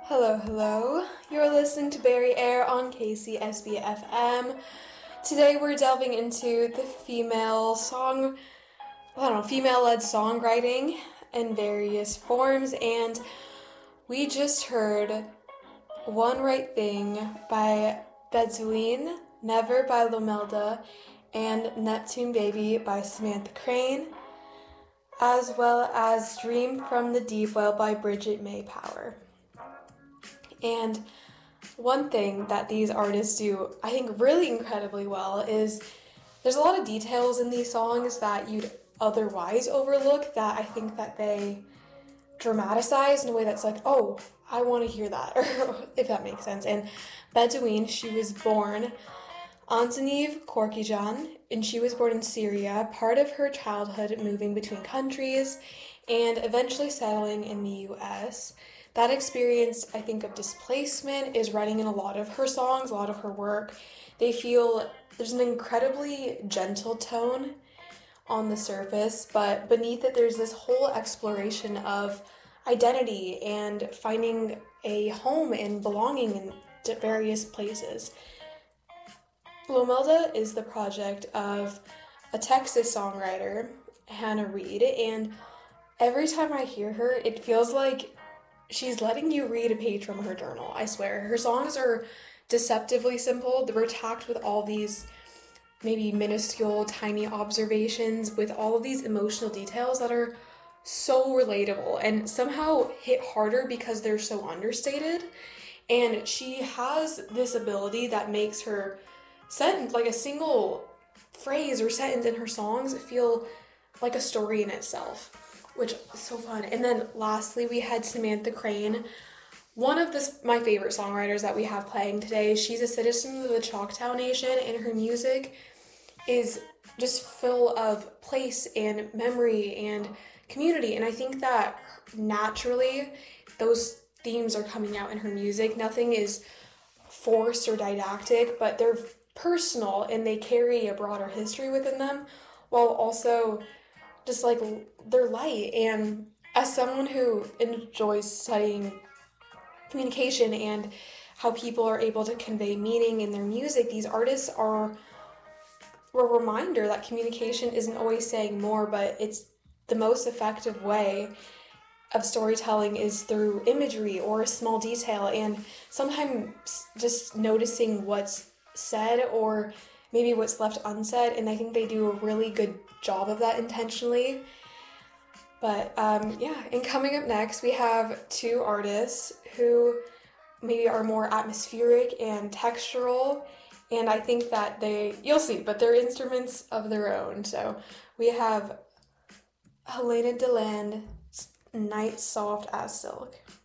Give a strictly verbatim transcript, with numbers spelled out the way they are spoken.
Hello, hello. You're listening to Barry Air on K C S B F M. Today we're delving into the female song, I don't know, female-led songwriting in various forms, and we just heard One Right Thing by Bedouin, Never by Lomelda, and Neptune Baby by Samantha Crane, as well as Dream from the Deep Well by Bridget May Power. And one thing that these artists do, I think, really incredibly well is there's a lot of details in these songs that you'd otherwise overlook that I think that they dramatize in a way that's like, oh, I want to hear that, or if that makes sense. And Bedouin, she was born Anzaniv Korkijan, and she was born in Syria, part of her childhood moving between countries and eventually settling in the U S. That experience, I think, of displacement is running in a lot of her songs, a lot of her work. They feel there's an incredibly gentle tone on the surface, but beneath it there's this whole exploration of identity and finding a home and belonging in various places. Lomelda is the project of a Texas songwriter, Hannah Reid, and every time I hear her, it feels like she's letting you read a page from her journal, I swear. Her songs are deceptively simple. They're tacked with all these maybe minuscule, tiny observations with all of these emotional details that are so relatable and somehow hit harder because they're so understated. And she has this ability that makes her sentence, like a single phrase or sentence in her songs, feel like a story in itself, which is so fun. And then lastly, we had Samantha Crane, one of the, my favorite songwriters that we have playing today. She's a citizen of the Choctaw Nation, and her music is just full of place and memory and community. And I think that naturally those themes are coming out in her music. Nothing is forced or didactic, but they're personal and they carry a broader history within them, while also just like they're light. And as someone who enjoys studying communication and how people are able to convey meaning in their music, these artists are a reminder that communication isn't always saying more, but it's the most effective way of storytelling is through imagery or a small detail, and sometimes just noticing what's said or maybe what's left unsaid, and I think they do a really good job of that intentionally. But um, yeah, and coming up next, we have two artists who maybe are more atmospheric and textural, and I think that they, you'll see, but they're instruments of their own. So we have Helena Deland, Night Soft as Silk.